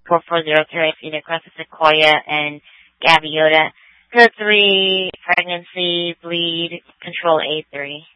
4403, Phoenix Crest, Sequoia, and Gaviota. Code 3, pregnancy, bleed, control A3.